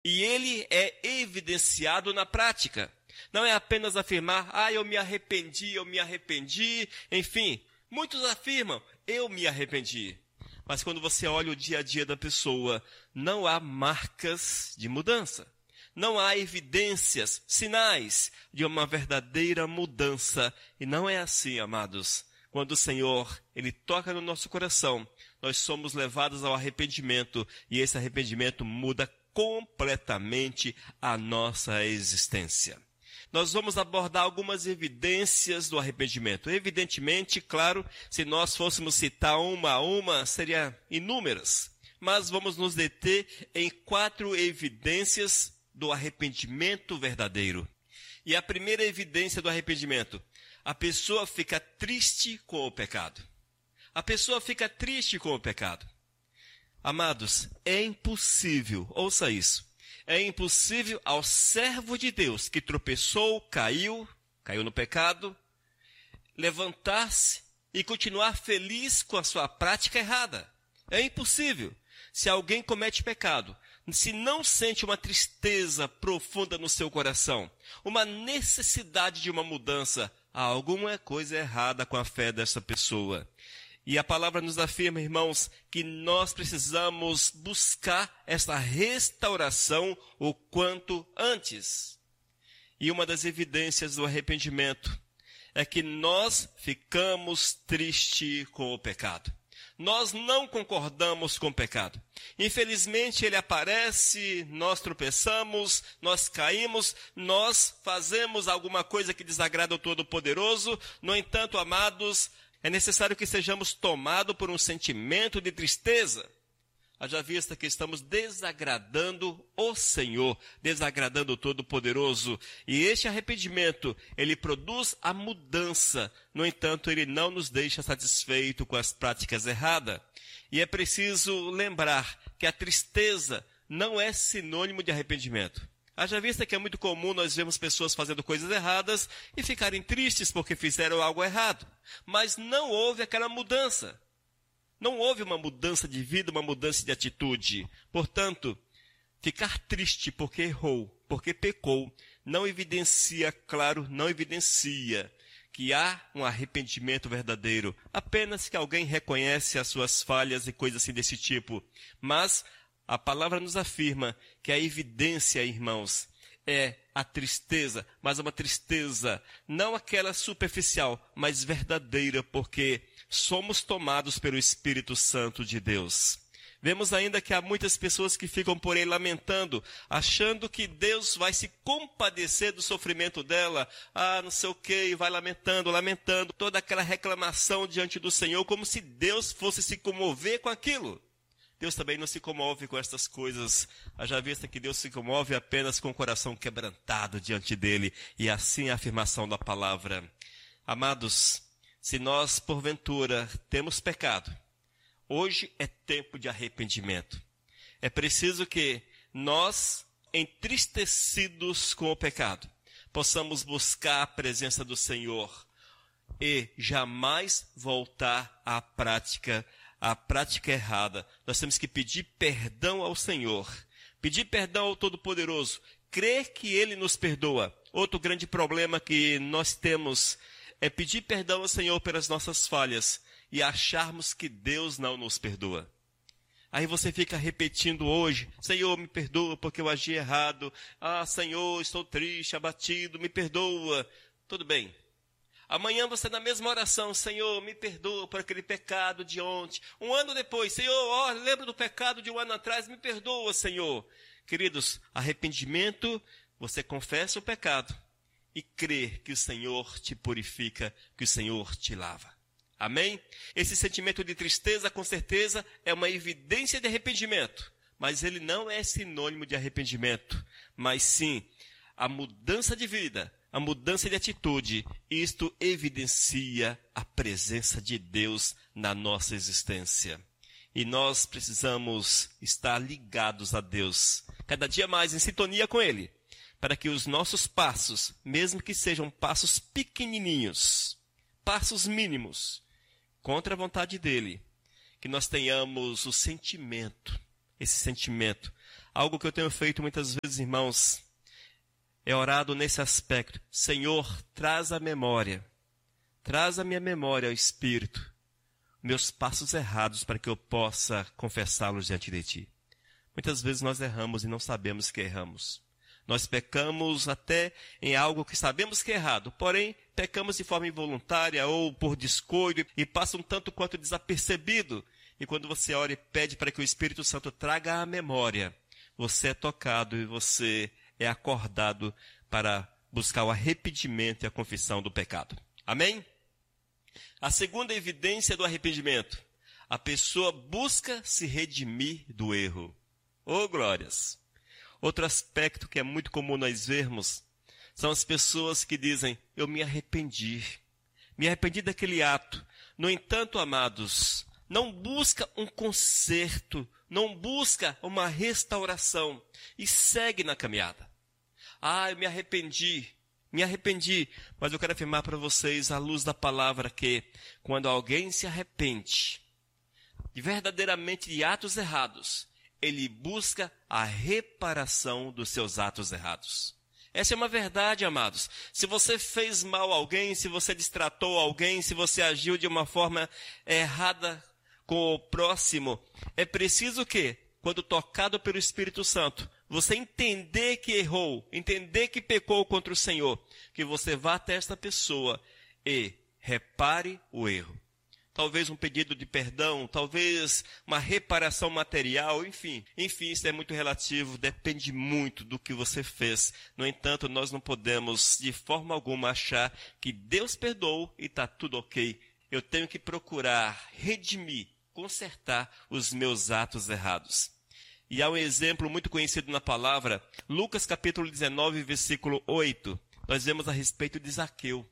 E ele é evidenciado na prática. Não é apenas afirmar, eu me arrependi, enfim. Muitos afirmam, eu me arrependi. Mas quando você olha o dia a dia da pessoa, não há marcas de mudança. Não há evidências, sinais de uma verdadeira mudança. E não é assim, amados. Quando o Senhor, Ele toca no nosso coração, nós somos levados ao arrependimento. E esse arrependimento muda completamente a nossa existência. Nós vamos abordar algumas evidências do arrependimento. Evidentemente, claro, se nós fôssemos citar uma a uma, seriam inúmeras. Mas vamos nos deter em 4 evidências do arrependimento verdadeiro. E a primeira evidência do arrependimento, a pessoa fica triste com o pecado. A pessoa fica triste com o pecado. Amados, é impossível, ouça isso, é impossível ao servo de Deus que tropeçou, caiu no pecado, levantar-se e continuar feliz com a sua prática errada. É impossível. Se alguém comete pecado, se não sente uma tristeza profunda no seu coração, uma necessidade de uma mudança, há alguma coisa errada com a fé dessa pessoa. E a palavra nos afirma, irmãos, que nós precisamos buscar essa restauração o quanto antes. E uma das evidências do arrependimento é que nós ficamos tristes com o pecado. Nós não concordamos com o pecado. Infelizmente ele aparece, nós tropeçamos, nós caímos, nós fazemos alguma coisa que desagrada ao Todo-Poderoso. No entanto, amados, é necessário que sejamos tomados por um sentimento de tristeza. Haja vista que estamos desagradando o Senhor, desagradando o Todo-Poderoso. E este arrependimento, ele produz a mudança. No entanto, ele não nos deixa satisfeitos com as práticas erradas. E é preciso lembrar que a tristeza não é sinônimo de arrependimento. Haja vista que é muito comum nós vemos pessoas fazendo coisas erradas e ficarem tristes porque fizeram algo errado. Mas não houve aquela mudança. Não houve uma mudança de vida, uma mudança de atitude. Portanto, ficar triste porque errou, porque pecou, não evidencia, claro, não evidencia que há um arrependimento verdadeiro. Apenas que alguém reconhece as suas falhas e coisas assim desse tipo. Mas a palavra nos afirma que a evidência, irmãos, é a tristeza, mas é uma tristeza, não aquela superficial, mas verdadeira, porque somos tomados pelo Espírito Santo de Deus. Vemos ainda que há muitas pessoas que ficam por aí lamentando, achando que Deus vai se compadecer do sofrimento dela. Não sei o que, e vai lamentando, toda aquela reclamação diante do Senhor, como se Deus fosse se comover com aquilo. Deus também não se comove com estas coisas. Haja vista que Deus se comove apenas com o coração quebrantado diante dele. E assim é a afirmação da palavra. Amados, se nós, porventura, temos pecado, hoje é tempo de arrependimento. É preciso que nós, entristecidos com o pecado, possamos buscar a presença do Senhor e jamais voltar à prática errada. Nós temos que pedir perdão ao Senhor, pedir perdão ao Todo-Poderoso, crer que Ele nos perdoa. Outro grande problema que nós temos é pedir perdão ao Senhor pelas nossas falhas e acharmos que Deus não nos perdoa. Aí você fica repetindo hoje, Senhor, me perdoa porque eu agi errado. Senhor, estou triste, abatido, me perdoa. Tudo bem. Amanhã você na mesma oração, Senhor, me perdoa por aquele pecado de ontem. Um ano depois, Senhor, lembro do pecado de um ano atrás, me perdoa, Senhor. Queridos, arrependimento, você confessa o pecado e crê que o Senhor te purifica, que o Senhor te lava. Amém? Esse sentimento de tristeza, com certeza, é uma evidência de arrependimento. Mas ele não é sinônimo de arrependimento. Mas sim, a mudança de vida, a mudança de atitude, isto evidencia a presença de Deus na nossa existência. E nós precisamos estar ligados a Deus, cada dia mais em sintonia com Ele, para que os nossos passos, mesmo que sejam passos pequenininhos, passos mínimos, contra a vontade dEle, que nós tenhamos o sentimento, esse sentimento, Algo que eu tenho feito muitas vezes, irmãos, é orado nesse aspecto. Senhor, traz à minha memória ao Espírito, meus passos errados para que eu possa confessá-los diante de Ti. Muitas vezes nós erramos e não sabemos que erramos. Nós pecamos até em algo que sabemos que é errado, porém pecamos de forma involuntária ou por descuido e passa um tanto quanto desapercebido. E quando você ora e pede para que o Espírito Santo traga à memória, você é tocado e você é acordado para buscar o arrependimento e a confissão do pecado. Amém? A segunda evidência do arrependimento: a pessoa busca se redimir do erro. Oh, glórias! Outro aspecto que é muito comum nós vermos são as pessoas que dizem, eu me arrependi daquele ato. No entanto, amados, não busca um conserto, não busca uma restauração e segue na caminhada. Eu me arrependi, mas eu quero afirmar para vocês, à luz da palavra, que quando alguém se arrepende verdadeiramente de atos errados, ele busca a reparação dos seus atos errados. Essa é uma verdade, amados. Se você fez mal a alguém, se você destratou alguém, se você agiu de uma forma errada com o próximo, é preciso que, quando tocado pelo Espírito Santo, você entender que errou, entender que pecou contra o Senhor, que você vá até esta pessoa e repare o erro. Talvez um pedido de perdão, talvez uma reparação material, enfim, isso é muito relativo, depende muito do que você fez. No entanto, nós não podemos de forma alguma achar que Deus perdoou e está tudo ok. Eu tenho que procurar redimir, consertar os meus atos errados. E há um exemplo muito conhecido na palavra, Lucas capítulo 19, versículo 8, nós vemos a respeito de Zaqueu.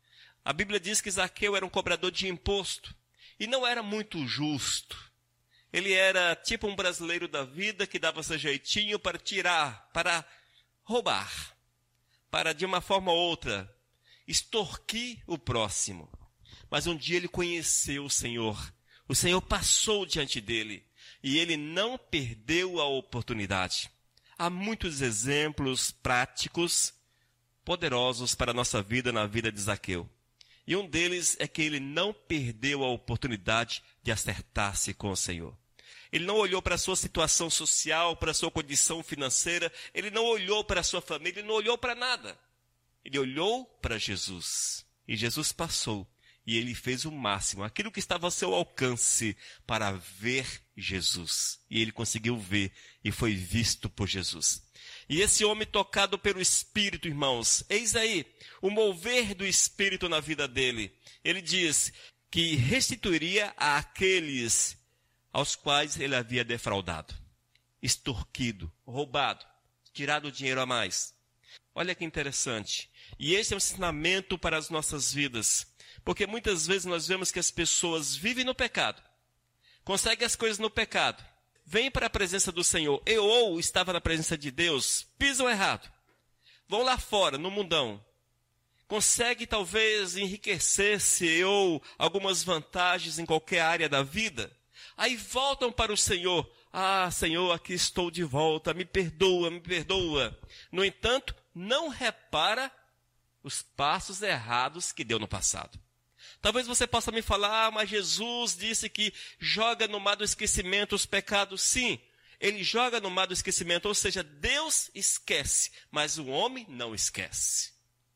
A Bíblia diz que Zaqueu era um cobrador de imposto e não era muito justo. Ele era tipo um brasileiro da vida que dava seu jeitinho para tirar, para roubar, para de uma forma ou outra extorquir o próximo. Mas um dia ele conheceu o Senhor. O Senhor passou diante dele e ele não perdeu a oportunidade. Há muitos exemplos práticos, poderosos para a nossa vida, na vida de Zaqueu. E um deles é que ele não perdeu a oportunidade de acertar-se com o Senhor. Ele não olhou para a sua situação social, para a sua condição financeira, ele não olhou para a sua família, ele não olhou para nada. Ele olhou para Jesus. E Jesus passou. E ele fez o máximo, aquilo que estava ao seu alcance, para ver Jesus. E ele conseguiu ver e foi visto por Jesus. E esse homem tocado pelo Espírito, irmãos, eis aí o mover do Espírito na vida dele. Ele diz que restituiria àqueles aos quais ele havia defraudado, extorquido, roubado, tirado o dinheiro a mais. Olha que interessante. E esse é um ensinamento para as nossas vidas. Porque muitas vezes nós vemos que as pessoas vivem no pecado, conseguem as coisas no pecado, vêm para a presença do Senhor, ou estava na presença de Deus, pisam errado, vão lá fora, no mundão, conseguem talvez enriquecer-se ou algumas vantagens em qualquer área da vida, aí voltam para o Senhor. Senhor, aqui estou de volta, me perdoa, me perdoa. No entanto, não repara os passos errados que deu no passado. Talvez você possa me falar, mas Jesus disse que joga no mar do esquecimento os pecados. Sim, ele joga no mar do esquecimento, ou seja, Deus esquece, mas o homem não esquece.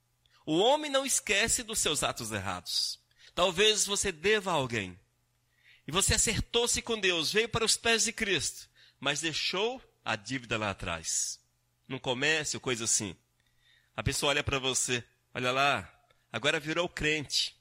O homem não esquece dos seus atos errados. Talvez você deva a alguém, e você acertou-se com Deus, veio para os pés de Cristo, mas deixou a dívida lá atrás. Num comércio, coisa assim. A pessoa olha para você, olha lá, agora virou crente.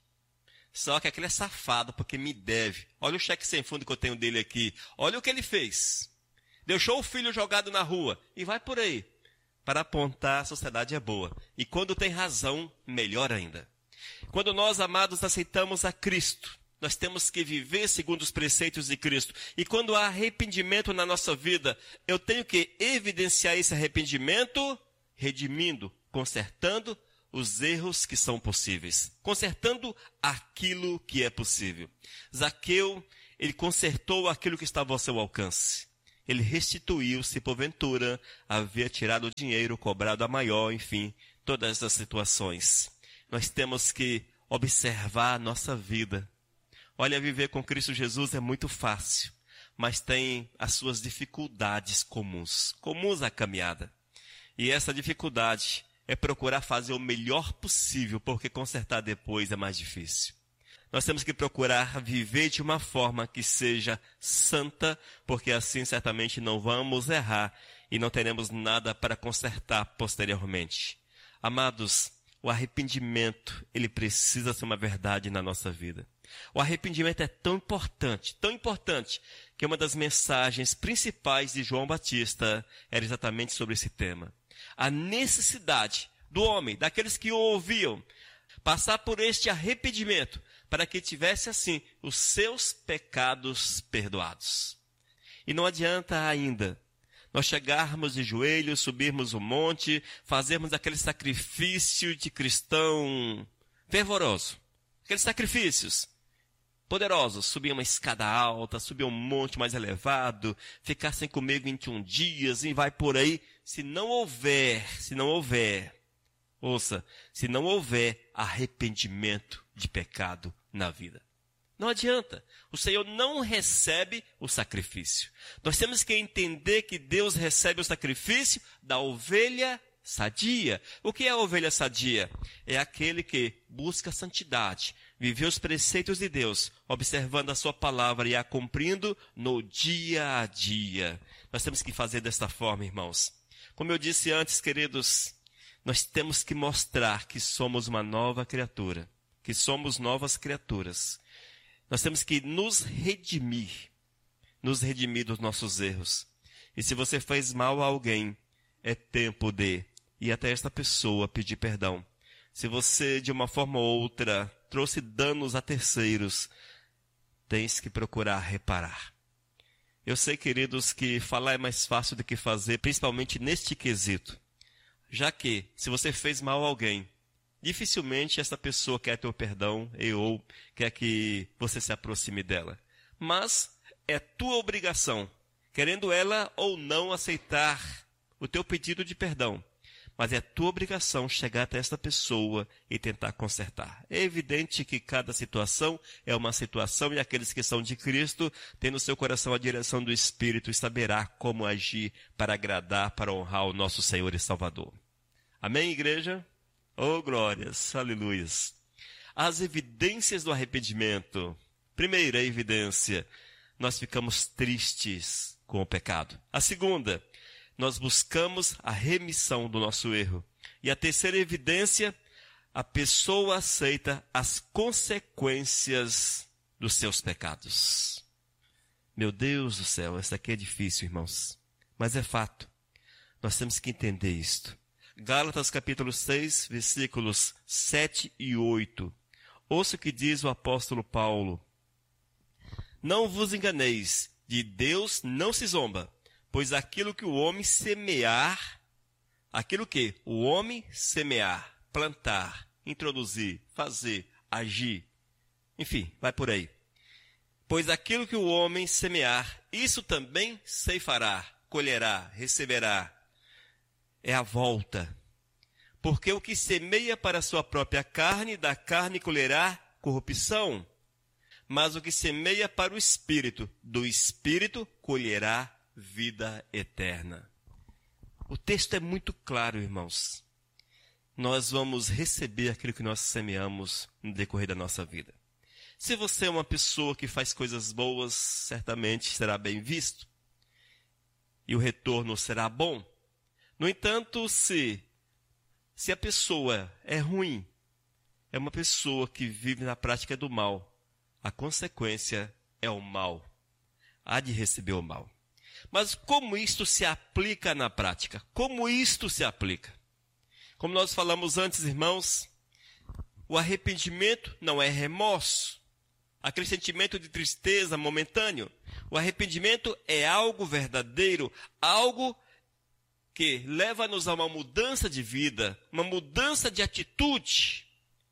Só que aquele é safado porque me deve. Olha o cheque sem fundo que eu tenho dele aqui. Olha o que ele fez. Deixou o filho jogado na rua e vai por aí. Para apontar, a sociedade é boa. E quando tem razão, melhor ainda. Quando nós, amados, aceitamos a Cristo, nós temos que viver segundo os preceitos de Cristo. E quando há arrependimento na nossa vida, eu tenho que evidenciar esse arrependimento, redimindo, consertando os erros que são possíveis, consertando aquilo que é possível. Zaqueu, ele consertou aquilo que estava ao seu alcance. ele restituiu se porventura havia tirado o dinheiro cobrado a maior, enfim, todas essas situações. Nós temos que observar a nossa vida. Olha, viver com Cristo Jesus é muito fácil, mas tem as suas dificuldades comuns à caminhada. E essa dificuldade é procurar fazer o melhor possível, porque consertar depois é mais difícil. Nós temos que procurar viver de uma forma que seja santa, porque assim certamente não vamos errar e não teremos nada para consertar posteriormente. Amados, o arrependimento, ele precisa ser uma verdade na nossa vida. O arrependimento é tão importante, que uma das mensagens principais de João Batista era exatamente sobre esse tema. A necessidade do homem, daqueles que o ouviam, passar por este arrependimento, para que tivesse assim os seus pecados perdoados. E não adianta ainda nós chegarmos de joelhos, subirmos o monte, fazermos aquele sacrifício de cristão fervoroso. Aqueles sacrifícios poderosos, subir uma escada alta, subir um monte mais elevado, ficar sem comer 21 dias e vai por aí. Se não houver arrependimento de pecado na vida, não adianta. O Senhor não recebe o sacrifício. Nós temos que entender que Deus recebe o sacrifício da ovelha sadia. O que é a ovelha sadia? É aquele que busca a santidade, viver os preceitos de Deus, observando a sua palavra e a cumprindo no dia a dia. Nós temos que fazer desta forma, irmãos. Como eu disse antes, queridos, nós temos que mostrar que somos uma nova criatura, que somos novas criaturas. Nós temos que nos redimir dos nossos erros. E se você fez mal a alguém, é tempo de ir até esta pessoa pedir perdão. Se você, de uma forma ou outra, trouxe danos a terceiros, tens que procurar reparar. Eu sei, queridos, que falar é mais fácil do que fazer, principalmente neste quesito. Já que, se você fez mal a alguém, dificilmente essa pessoa quer teu perdão ou quer que você se aproxime dela. Mas é tua obrigação, querendo ela ou não aceitar o teu pedido de perdão. Mas é tua obrigação chegar até esta pessoa e tentar consertar. É evidente que cada situação é uma situação e aqueles que são de Cristo têm no seu coração a direção do Espírito e saberá como agir para agradar, para honrar o nosso Senhor e Salvador. Amém, igreja? Oh, glórias, aleluias. As evidências do arrependimento. Primeira evidência, nós ficamos tristes com o pecado. A segunda, nós buscamos a remissão do nosso erro. E a terceira evidência, a pessoa aceita as consequências dos seus pecados. Meu Deus do céu, essa aqui é difícil, irmãos. Mas é fato. Nós temos que entender isto. Gálatas capítulo 6, versículos 7 e 8. Ouça o que diz o apóstolo Paulo. Não vos enganeis, de Deus não se zomba, pois aquilo que o homem semear, plantar, introduzir, fazer, agir, enfim, vai por aí. Pois aquilo que o homem semear, isso também ceifará, colherá, receberá. É a volta. Porque o que semeia para a sua própria carne, da carne colherá corrupção. Mas o que semeia para o Espírito, do Espírito colherá vida eterna. O texto é muito claro, irmãos. Nós vamos receber aquilo que nós semeamos no decorrer da nossa vida. Se você é uma pessoa que faz coisas boas, certamente será bem visto. E o retorno será bom. No entanto, se a pessoa é ruim, é uma pessoa que vive na prática do mal, a consequência é o mal. Há de receber o mal. Mas como isto se aplica na prática? Como isto se aplica? Como nós falamos antes, irmãos, o arrependimento não é remorso. Aquele sentimento de tristeza momentâneo. O arrependimento é algo verdadeiro, algo que leva-nos a uma mudança de vida, uma mudança de atitude.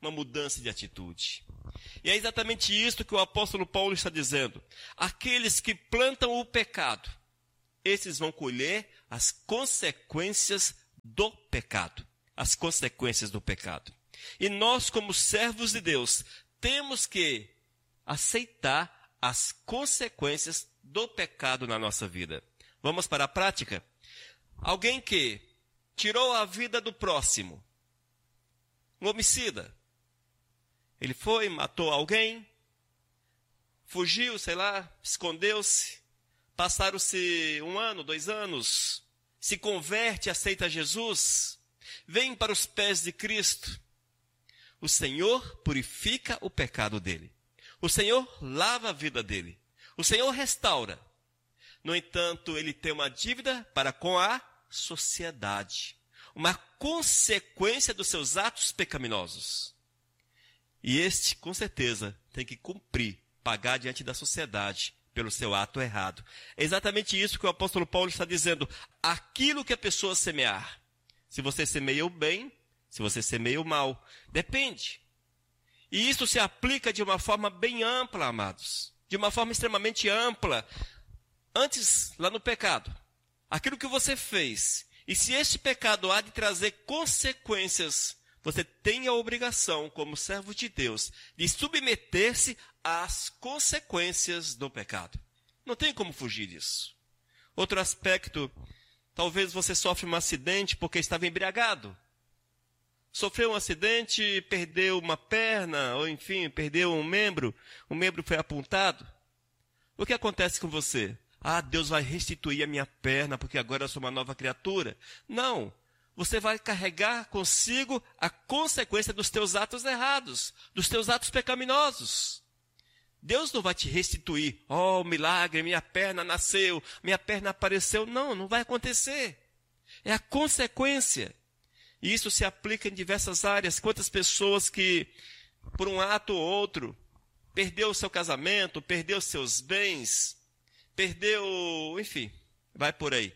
E é exatamente isso que o apóstolo Paulo está dizendo. Aqueles que plantam o pecado, esses vão colher as consequências do pecado. As consequências do pecado. E nós, como servos de Deus, temos que aceitar as consequências do pecado na nossa vida. Vamos para a prática? Alguém que tirou a vida do próximo, um homicida. Ele foi, matou alguém, fugiu, escondeu-se, passaram-se 1 ano, 2 anos, se converte, aceita Jesus, vem para os pés de Cristo. O Senhor purifica o pecado dele. O Senhor lava a vida dele. O Senhor restaura. No entanto, ele tem uma dívida para com a sociedade. Uma consequência dos seus atos pecaminosos. E este, com certeza, tem que cumprir, pagar diante da sociedade pelo seu ato errado. É exatamente isso que o apóstolo Paulo está dizendo. Aquilo que a pessoa semear. Se você semeia o bem, se você semeia o mal, depende. E isso se aplica de uma forma bem ampla, amados. De uma forma extremamente ampla. Antes, lá no pecado, aquilo que você fez, e se este pecado há de trazer consequências, você tem a obrigação, como servo de Deus, de submeter-se às consequências do pecado. Não tem como fugir disso. Outro aspecto, talvez você sofra um acidente porque estava embriagado. Sofreu um acidente, perdeu uma perna, ou enfim, perdeu um membro foi apontado. O que acontece com você? Deus vai restituir a minha perna, porque agora eu sou uma nova criatura. Não, você vai carregar consigo a consequência dos teus atos errados, dos teus atos pecaminosos. Deus não vai te restituir. Milagre, minha perna nasceu, minha perna apareceu. Não, não vai acontecer. É a consequência. E isso se aplica em diversas áreas. Quantas pessoas que, por um ato ou outro, perdeu o seu casamento, perdeu seus bens, perdeu, enfim, vai por aí.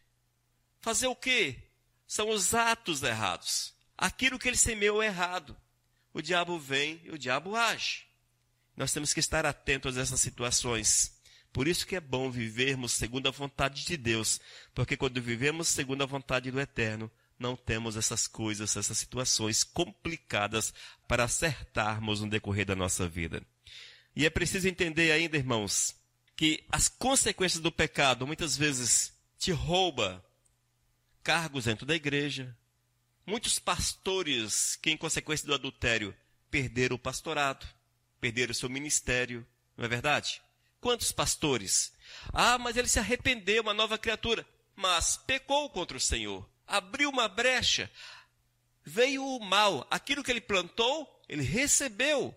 Fazer o quê? São os atos errados. Aquilo que ele semeou é errado. O diabo vem e o diabo age. Nós temos que estar atentos a essas situações. Por isso que é bom vivermos segundo a vontade de Deus. Porque quando vivemos segundo a vontade do Eterno, não temos essas coisas, essas situações complicadas para acertarmos no decorrer da nossa vida. E é preciso entender ainda, irmãos, que as consequências do pecado muitas vezes te rouba cargos dentro da igreja. Muitos pastores que, em consequência do adultério, perderam o pastorado, perderam o seu ministério, não é verdade? Quantos pastores? Mas ele se arrependeu, uma nova criatura, mas pecou contra o Senhor, abriu uma brecha, veio o mal, aquilo que ele plantou, ele recebeu.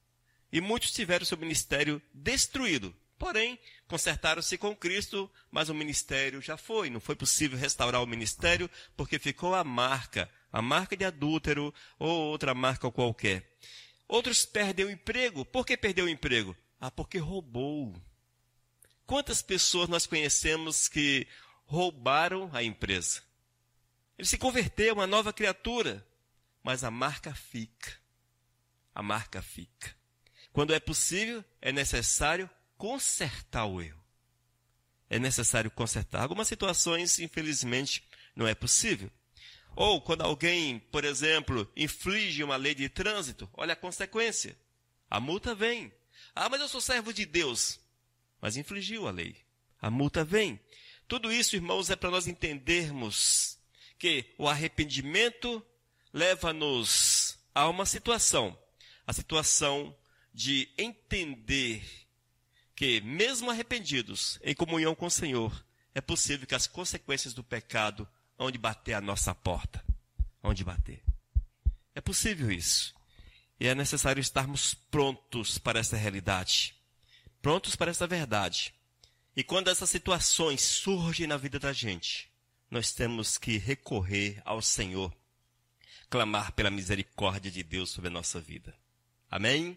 E muitos tiveram seu ministério destruído. Porém, consertaram-se com Cristo, mas o ministério já foi. Não foi possível restaurar o ministério, porque ficou a marca de adúltero ou outra marca qualquer. Outros perdem o emprego. Por que perdeu o emprego? Porque roubou. Quantas pessoas nós conhecemos que roubaram a empresa? Ele se converteu, uma nova criatura, mas a marca fica. A marca fica. Quando é possível, é necessário consertar o erro. É necessário consertar. Algumas situações, infelizmente, não é possível. Ou quando alguém, por exemplo, inflige uma lei de trânsito, olha a consequência. A multa vem. Mas eu sou servo de Deus. Mas infligiu a lei. A multa vem. Tudo isso, irmãos, é para nós entendermos que o arrependimento leva-nos a uma situação. A situação de entender que, mesmo arrependidos, em comunhão com o Senhor, é possível que as consequências do pecado hão de bater à nossa porta. Hão de bater. É possível isso. E é necessário estarmos prontos para essa realidade. Prontos para essa verdade. E quando essas situações surgem na vida da gente, nós temos que recorrer ao Senhor, clamar pela misericórdia de Deus sobre a nossa vida. Amém?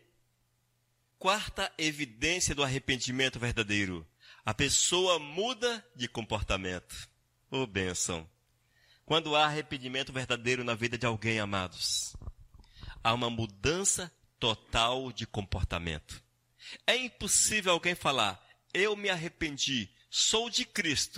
Quarta evidência do arrependimento verdadeiro. A pessoa muda de comportamento. Bênção. Quando há arrependimento verdadeiro na vida de alguém, amados, há uma mudança total de comportamento. É impossível alguém falar, eu me arrependi, sou de Cristo,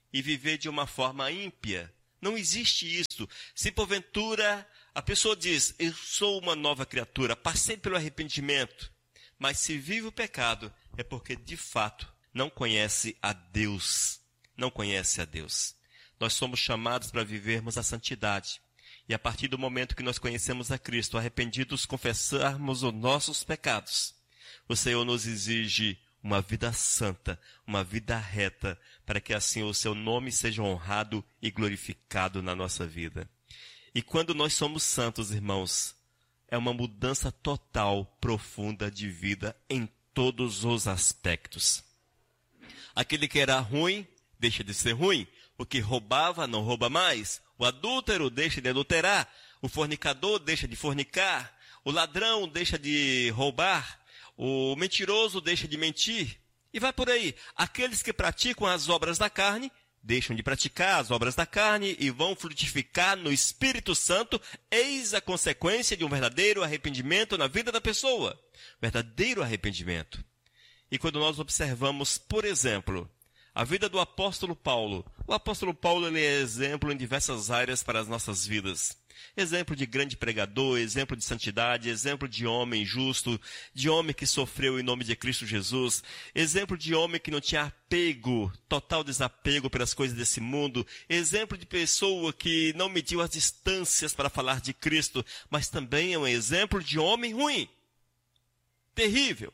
e viver de uma forma ímpia. Não existe isso. Se porventura a pessoa diz, eu sou uma nova criatura, passei pelo arrependimento, mas se vive o pecado, é porque de fato não conhece a Deus. Não conhece a Deus. Nós somos chamados para vivermos a santidade. E a partir do momento que nós conhecemos a Cristo, arrependidos, confessarmos os nossos pecados, o Senhor nos exige uma vida santa, uma vida reta, para que assim o seu nome seja honrado e glorificado na nossa vida. E quando nós somos santos, irmãos, é uma mudança total, profunda de vida em todos os aspectos. Aquele que era ruim, deixa de ser ruim. O que roubava, não rouba mais. O adúltero deixa de adulterar. O fornicador deixa de fornicar. O ladrão deixa de roubar. O mentiroso deixa de mentir. E vai por aí. Aqueles que praticam as obras da carne, deixam de praticar as obras da carne e vão frutificar no Espírito Santo. Eis a consequência de um verdadeiro arrependimento na vida da pessoa. Verdadeiro arrependimento. E quando nós observamos, por exemplo, a vida do apóstolo Paulo. O apóstolo Paulo ele é exemplo em diversas áreas para as nossas vidas. Exemplo de grande pregador, exemplo de santidade, exemplo de homem justo, de homem que sofreu em nome de Cristo Jesus, exemplo de homem que não tinha apego, total desapego pelas coisas desse mundo, exemplo de pessoa que não mediu as distâncias para falar de Cristo, mas também é um exemplo de homem ruim, terrível.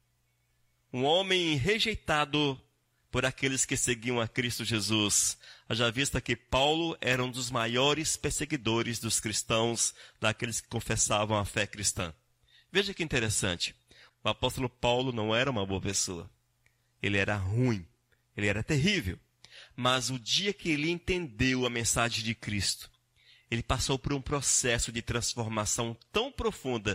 Um homem rejeitado por aqueles que seguiam a Cristo Jesus. Haja vista que Paulo era um dos maiores perseguidores dos cristãos, daqueles que confessavam a fé cristã. Veja que interessante. O apóstolo Paulo não era uma boa pessoa. Ele era ruim. Ele era terrível. Mas o dia que ele entendeu a mensagem de Cristo, ele passou por um processo de transformação tão profunda,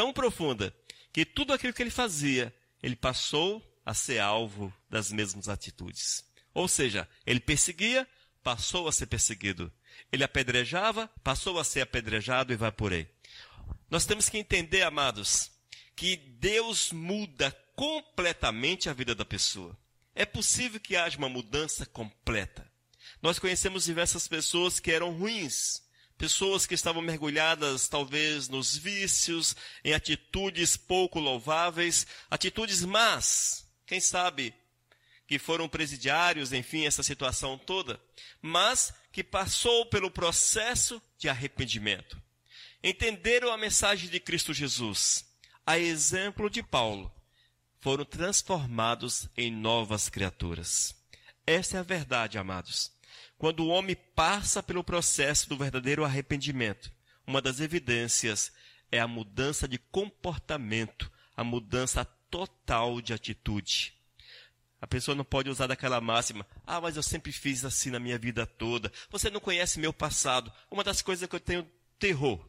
que tudo aquilo que ele fazia, ele passou a ser alvo das mesmas atitudes. Ou seja, ele perseguia, passou a ser perseguido. Ele apedrejava, passou a ser apedrejado e vai por aí. Nós temos que entender, amados, que Deus muda completamente a vida da pessoa. É possível que haja uma mudança completa. Nós conhecemos diversas pessoas que eram ruins, pessoas que estavam mergulhadas talvez nos vícios, em atitudes pouco louváveis, atitudes más. Quem sabe que foram presidiários, enfim, essa situação toda, mas que passou pelo processo de arrependimento. Entenderam a mensagem de Cristo Jesus. A exemplo de Paulo, foram transformados em novas criaturas. Essa é a verdade, amados. Quando o homem passa pelo processo do verdadeiro arrependimento, uma das evidências é a mudança de comportamento, a mudança total de atitude. A pessoa não pode usar daquela máxima, mas eu sempre fiz assim na minha vida toda. Você não conhece meu passado. Uma das coisas que eu tenho terror.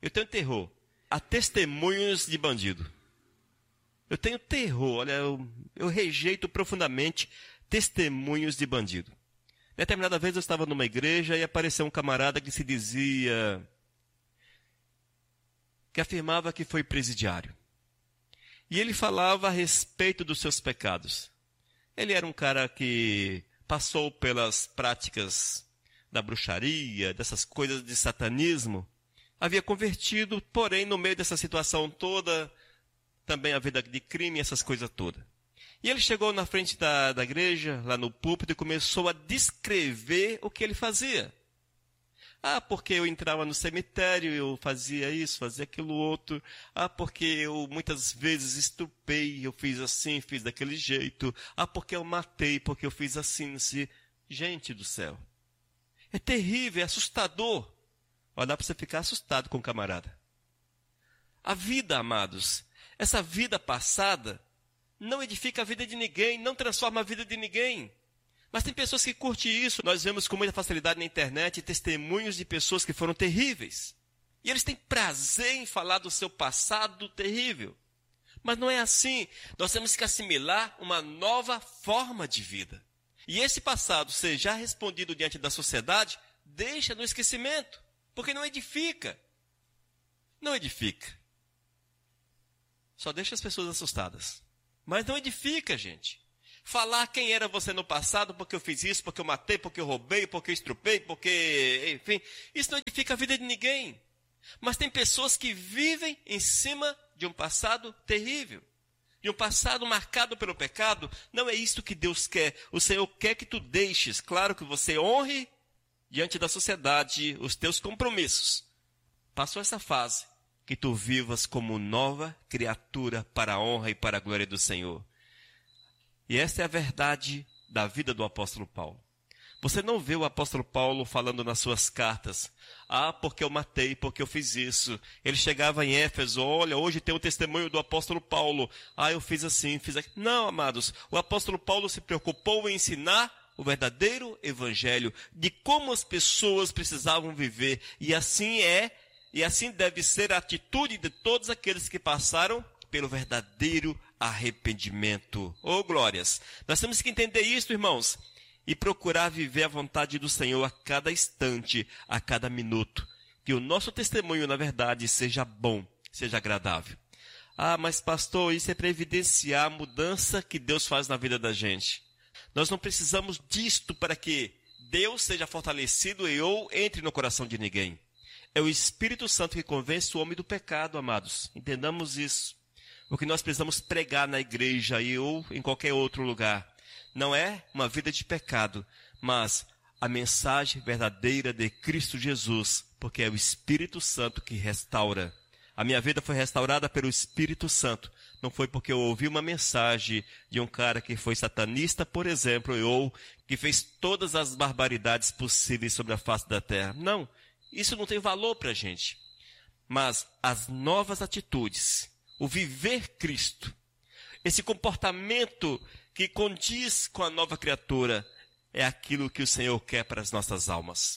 A testemunhos de bandido. Eu tenho terror, olha, eu rejeito profundamente testemunhos de bandido. Determinada vez eu estava numa igreja e apareceu um camarada que se dizia, que afirmava que foi presidiário. E ele falava a respeito dos seus pecados. Ele era um cara que passou pelas práticas da bruxaria, dessas coisas de satanismo. Havia convertido, porém, no meio dessa situação toda, também a vida de crime, essas coisas todas. E ele chegou na frente da igreja, lá no púlpito, e começou a descrever o que ele fazia. Porque eu entrava no cemitério, eu fazia isso, fazia aquilo outro. Porque eu muitas vezes estuprei, eu fiz assim, fiz daquele jeito. Porque eu matei, porque eu fiz assim. Gente do céu. É terrível, é assustador. Dá para você ficar assustado com o camarada. A vida, amados, essa vida passada, não edifica a vida de ninguém, não transforma a vida de ninguém. Mas tem pessoas que curtem isso. Nós vemos com muita facilidade na internet testemunhos de pessoas que foram terríveis. E eles têm prazer em falar do seu passado terrível. Mas não é assim. Nós temos que assimilar uma nova forma de vida. E esse passado ser já respondido diante da sociedade, deixa no esquecimento. Porque não edifica. Não edifica. Só deixa as pessoas assustadas. Mas não edifica, gente. Falar quem era você no passado, porque eu fiz isso, porque eu matei, porque eu roubei, porque eu estrupei, porque... Enfim, isso não edifica a vida de ninguém. Mas tem pessoas que vivem em cima de um passado terrível. De um passado marcado pelo pecado. Não é isso que Deus quer. O Senhor quer que tu deixes. Claro que você honre diante da sociedade os teus compromissos. Passou essa fase. Que tu vivas como nova criatura para a honra e para a glória do Senhor. E essa é a verdade da vida do apóstolo Paulo. Você não vê o apóstolo Paulo falando nas suas cartas, porque eu matei, porque eu fiz isso. Ele chegava em Éfeso, olha, hoje tem o testemunho do apóstolo Paulo. Eu fiz assim, fiz aquilo. Não, amados, o apóstolo Paulo se preocupou em ensinar o verdadeiro evangelho, de como as pessoas precisavam viver. E assim deve ser a atitude de todos aqueles que passaram pelo verdadeiro arrependimento. Oh, glórias! Nós temos que entender isso, irmãos, e procurar viver a vontade do Senhor a cada instante, a cada minuto. Que o nosso testemunho, na verdade, seja bom, seja agradável. Mas pastor, isso é para evidenciar a mudança que Deus faz na vida da gente. Nós não precisamos disto para que Deus seja fortalecido ou entre no coração de ninguém. É o Espírito Santo que convence o homem do pecado, amados. Entendamos isso. O que nós precisamos pregar na igreja ou em qualquer outro lugar não é uma vida de pecado, mas a mensagem verdadeira de Cristo Jesus, porque é o Espírito Santo que restaura. A minha vida foi restaurada pelo Espírito Santo. Não foi porque eu ouvi uma mensagem de um cara que foi satanista, por exemplo, ou que fez todas as barbaridades possíveis sobre a face da terra. Não, isso não tem valor para a gente. Mas as novas atitudes, o viver Cristo, esse comportamento que condiz com a nova criatura, é aquilo que o Senhor quer para as nossas almas.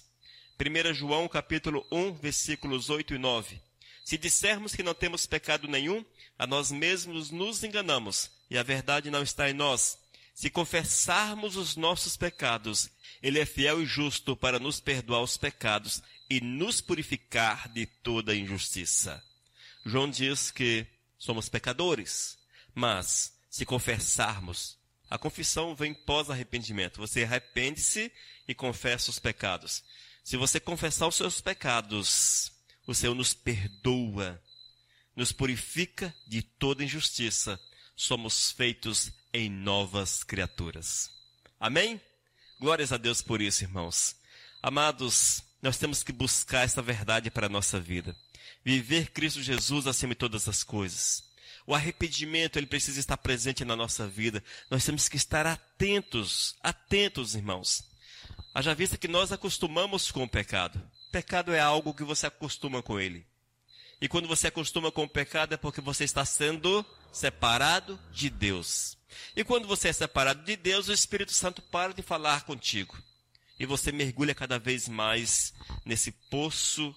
1 João capítulo 1, versículos 8 e 9. Se dissermos que não temos pecado nenhum, a nós mesmos nos enganamos, e a verdade não está em nós. Se confessarmos os nossos pecados, Ele é fiel e justo para nos perdoar os pecados e nos purificar de toda injustiça. João diz que somos pecadores, mas se confessarmos, a confissão vem pós-arrependimento. Você arrepende-se e confessa os pecados. Se você confessar os seus pecados, o Senhor nos perdoa, nos purifica de toda injustiça. Somos feitos em novas criaturas. Amém? Glórias a Deus por isso, irmãos. Amados, nós temos que buscar essa verdade para a nossa vida. Viver Cristo Jesus acima de todas as coisas. O arrependimento, ele precisa estar presente na nossa vida. Nós temos que estar atentos, irmãos. Haja vista que nós acostumamos com o pecado. Pecado é algo que você acostuma com ele. E quando você acostuma com o pecado é porque você está sendo separado de Deus. E quando você é separado de Deus, o Espírito Santo para de falar contigo. E você mergulha cada vez mais nesse poço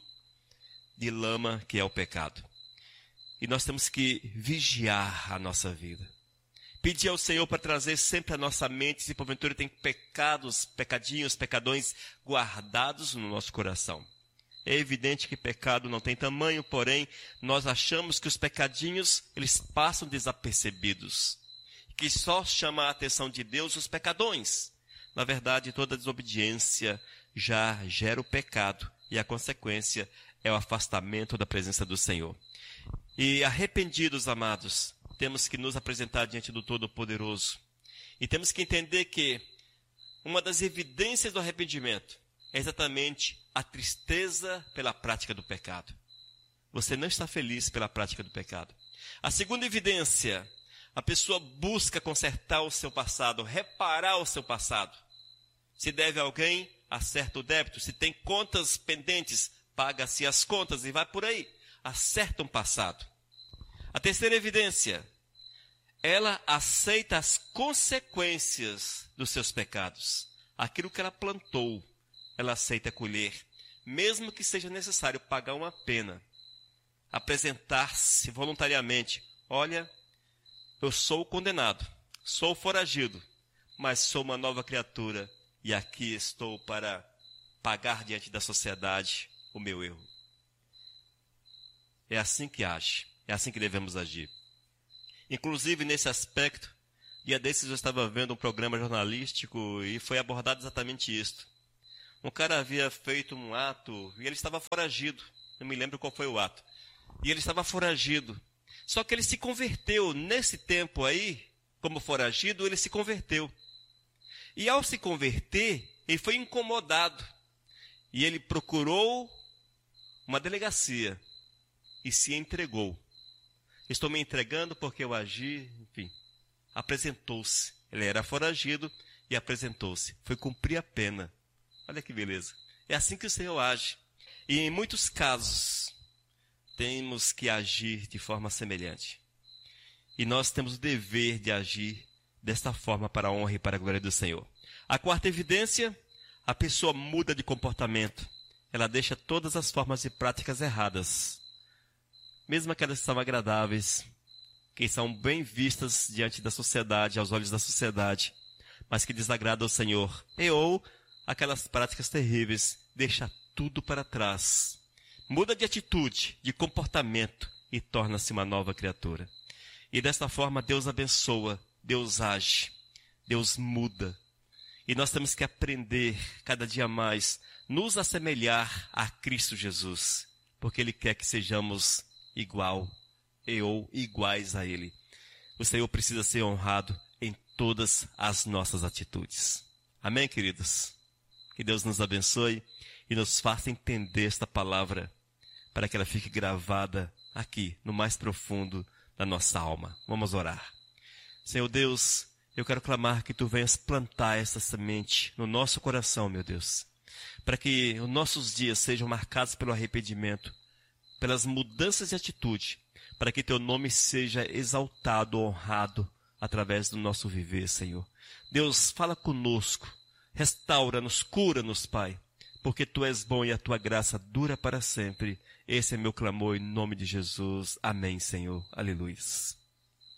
de lama que é o pecado. E nós temos que vigiar a nossa vida. Pedir ao Senhor para trazer sempre à nossa mente se porventura tem pecadões guardados no nosso coração. É evidente que pecado não tem tamanho, porém, nós achamos que os pecadinhos, eles passam desapercebidos. Que só chama a atenção de Deus os pecadões. Na verdade, toda desobediência já gera o pecado e a consequência é o afastamento da presença do Senhor. E arrependidos, amados, temos que nos apresentar diante do Todo-Poderoso. E temos que entender que uma das evidências do arrependimento é exatamente a tristeza pela prática do pecado. Você não está feliz pela prática do pecado. A segunda evidência, a pessoa busca consertar o seu passado, reparar o seu passado. Se deve a alguém, acerta o débito. Se tem contas pendentes, paga-se as contas e vai por aí. Acerta um passado. A terceira evidência, ela aceita as consequências dos seus pecados. Aquilo que ela plantou, ela aceita colher, mesmo que seja necessário pagar uma pena. Apresentar-se voluntariamente. Olha, eu sou condenado, sou foragido, mas sou uma nova criatura e aqui estou para pagar diante da sociedade o meu erro. É assim que age, é assim que devemos agir. Inclusive, nesse aspecto, Dia desses eu estava vendo um programa jornalístico e foi abordado exatamente isso. Um cara havia feito um ato e ele estava foragido. Não me lembro qual foi o ato. E ele estava foragido. Só que ele se converteu nesse tempo aí, como foragido, ele se converteu. E ao se converter, ele foi incomodado. E ele procurou uma delegacia e se entregou. Estou me entregando porque eu agi, enfim. Apresentou-se. Ele era foragido e apresentou-se. Foi cumprir a pena. Olha que beleza. É assim que o Senhor age. E em muitos casos, temos que agir de forma semelhante. E nós temos o dever de agir desta forma para a honra e para a glória do Senhor. A quarta evidência, a pessoa muda de comportamento. Ela deixa todas as formas e práticas erradas, mesmo aquelas que são agradáveis, que são bem vistas diante da sociedade, aos olhos da sociedade, mas que desagradam ao Senhor. Ou aquelas práticas terríveis, deixa tudo para trás. Muda de atitude, de comportamento e torna-se uma nova criatura. E desta forma Deus abençoa, Deus age, Deus muda. E nós temos que aprender cada dia mais, nos assemelhar a Cristo Jesus, porque Ele quer que sejamos igual ou iguais a Ele. O Senhor precisa ser honrado em todas as nossas atitudes. Amém, queridos? Que Deus nos abençoe e nos faça entender esta palavra para que ela fique gravada aqui, no mais profundo da nossa alma. Vamos orar. Senhor Deus, eu quero clamar que Tu venhas plantar essa semente no nosso coração, meu Deus, para que os nossos dias sejam marcados pelo arrependimento, pelas mudanças de atitude, para que Teu nome seja exaltado, honrado, através do nosso viver, Senhor. Deus, fala conosco, restaura-nos, cura-nos, Pai, porque Tu és bom e a Tua graça dura para sempre. Esse é meu clamor em nome de Jesus. Amém, Senhor. Aleluia.